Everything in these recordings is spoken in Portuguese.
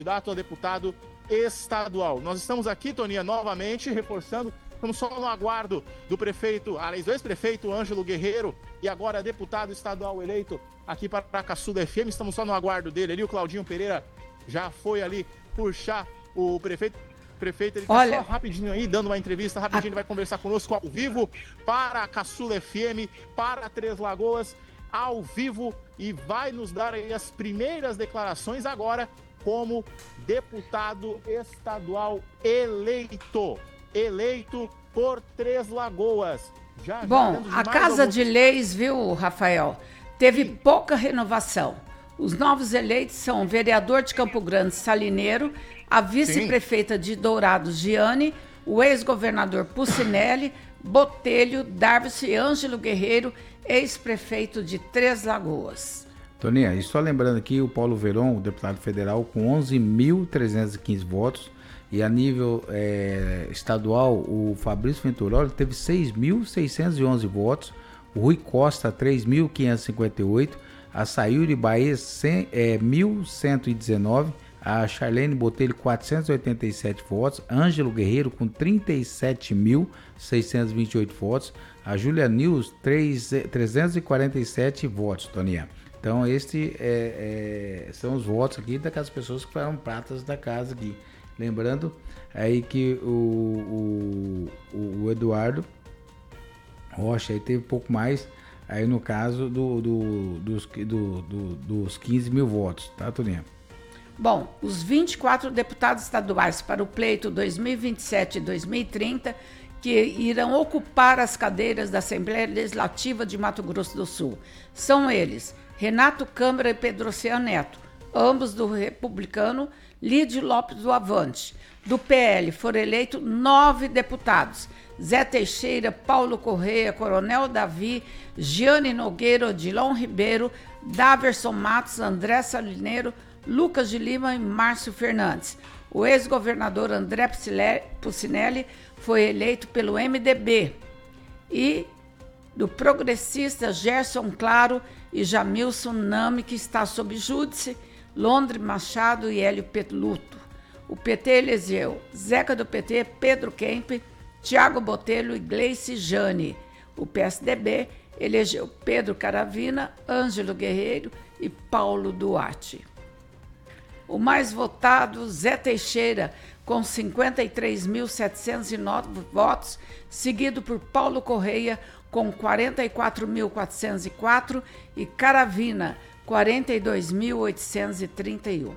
candidato a deputado estadual. Nós estamos aqui, Toninha, novamente reforçando, estamos só no aguardo do prefeito, aliás, do ex-prefeito Ângelo Guerreiro e agora deputado estadual eleito aqui para a Caçuda FM, estamos só no aguardo dele ali, o Claudinho Pereira já foi ali puxar o prefeito, ele tá só rapidinho aí, dando uma entrevista, rapidinho ele vai conversar conosco ao vivo para a Caçuda FM, para Três Lagoas, ao vivo, e vai nos dar aí as primeiras declarações agora como deputado estadual eleito por Três Lagoas. Bom, a Casa de Leis, viu, Rafael, teve pouca renovação. Os novos eleitos são o vereador de Campo Grande, Salineiro, a vice-prefeita de Dourados, Giane, o ex-governador Pucinelli, Botelho, Darvis e Ângelo Guerreiro, ex-prefeito de Três Lagoas. Toninha, e só lembrando aqui, o Paulo Veron, o deputado federal, com 11.315 votos, e a nível estadual, o Fabrício Venturoli teve 6.611 votos, o Rui Costa, 3.558, a Sayuri Baez, 1.119, a Charlene Botelho, 487 votos, Ângelo Guerreiro, com 37.628 votos, a Júlia Nils, 347 votos, Toninha. Então, estes são os votos aqui daquelas pessoas que foram pratas da casa aqui. Lembrando aí que o Eduardo Rocha aí teve pouco mais, aí no caso dos 15 mil votos, tá, Toninha? Bom, os 24 deputados estaduais para o pleito 2027 e 2030 que irão ocupar as cadeiras da Assembleia Legislativa de Mato Grosso do Sul são eles: Renato Câmara e Pedro Oceano Neto, ambos do Republicano, Lídio Lopes do Avante. Do PL foram eleitos 9 deputados: Zé Teixeira, Paulo Correia, Coronel Davi, Giane Nogueira, Odilon Ribeiro, Daverson Matos, André Salineiro, Lucas de Lima e Márcio Fernandes. O ex-governador André Pucinelli foi eleito pelo MDB. E do progressista Gerson Claro e Jamilson Nami, que está sob júdice, Londre Machado e Hélio Peluto. O PT elegeu Zeca do PT, Pedro Kemp, Tiago Botelho e Gleice Jane. O PSDB elegeu Pedro Caravina, Ângelo Guerreiro e Paulo Duarte. O mais votado, Zé Teixeira, com 53.709 votos, seguido por Paulo Correia, com 44.404 e Caravina, 42.831.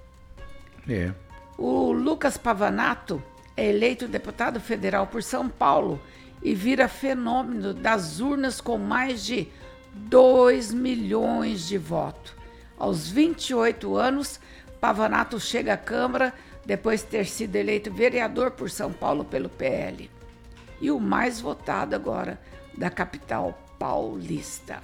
O Lucas Pavanato é eleito deputado federal por São Paulo e vira fenômeno das urnas com mais de 2 milhões de votos. Aos 28 anos, Pavanato chega à Câmara depois de ter sido eleito vereador por São Paulo pelo PL. E o mais votado agora da capital paulista.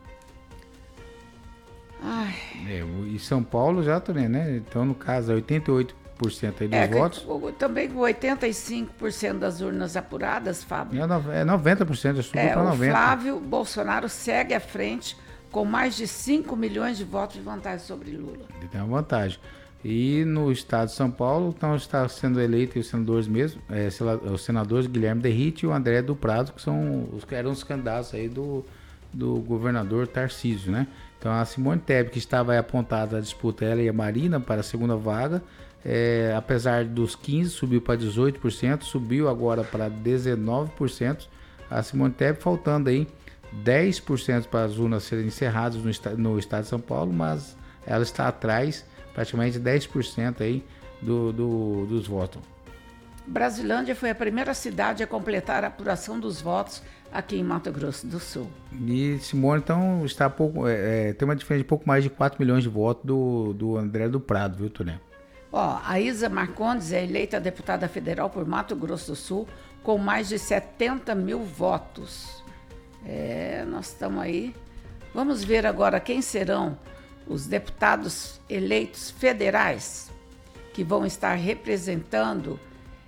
E São Paulo já também, né? Então, no caso, 88% aí dos votos. Também com 85% das urnas apuradas, Fábio. 90%, subiu para 90%. O Flávio Bolsonaro segue à frente com mais de 5 milhões de votos de vantagem sobre Lula. Ele tem uma vantagem. E no estado de São Paulo, então está sendo eleito os senadores mesmo, os senadores Guilherme Derrite e o André do Prado, que eram os candidatos aí do governador Tarcísio, né? Então a Simone Tebet, que estava aí apontada a disputa, ela e a Marina para a segunda vaga, apesar dos 15%, subiu para 18%, subiu agora para 19%. A Simone Tebet faltando aí 10% para as urnas serem encerradas no estado de São Paulo, mas ela está atrás praticamente 10% aí dos votos. Brasilândia foi a primeira cidade a completar a apuração dos votos aqui em Mato Grosso do Sul. E Simone, então, está tem uma diferença de pouco mais de 4 milhões de votos do André do Prado, viu, Toné? A Isa Marcondes é eleita deputada federal por Mato Grosso do Sul com mais de 70 mil votos. Nós estamos aí. Vamos ver agora quem serão os deputados eleitos federais que vão estar representando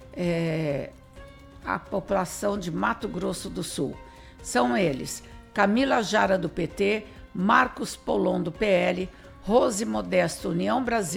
a população de Mato Grosso do Sul. São eles: Camila Jara, do PT, Marcos Polon, do PL, Rose Modesto, União Brasil,